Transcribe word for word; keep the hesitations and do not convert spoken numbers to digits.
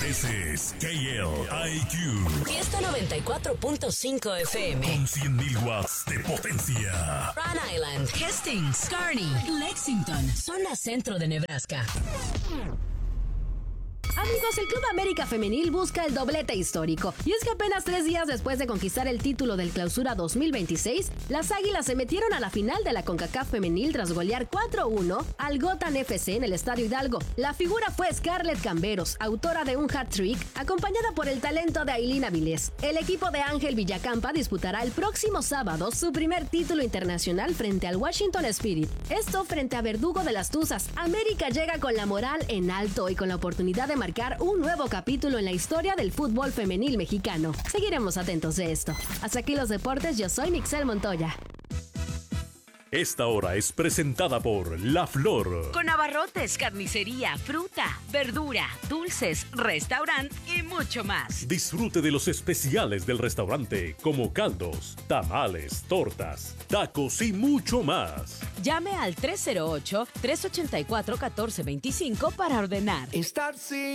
Ese es K L I Q. Fiesta noventa y cuatro punto cinco F M. Con cien mil watts de potencia. Rhode Island, Hastings, Kearney, Lexington, zona centro de Nebraska. Amigos, el Club América Femenil busca el doblete histórico. Y es que apenas tres días después de conquistar el título del Clausura dos mil veintiséis, las Águilas se metieron a la final de la CONCACAF Femenil tras golear cuatro uno al Gotham F C en el Estadio Hidalgo. La figura fue Scarlett Camberos, autora de un hat-trick, acompañada por el talento de Ailín Avilés. El equipo de Ángel Villacampa disputará el próximo sábado su primer título internacional frente al Washington Spirit. Esto frente a Verdugo de las Tuzas. América llega con la moral en alto y con la oportunidad de marcar un nuevo capítulo en la historia del fútbol femenil mexicano. Seguiremos atentos de esto. Hasta aquí los deportes, yo soy Mixel Montoya. Esta hora es presentada por La Flor. Con abarrotes, carnicería, fruta, verdura, dulces, restaurante y mucho más. Disfrute de los especiales del restaurante, como caldos, tamales, tortas, tacos y mucho más. Llame al tres cero ocho, tres ocho cuatro, uno cuatro dos cinco para ordenar. Estar sin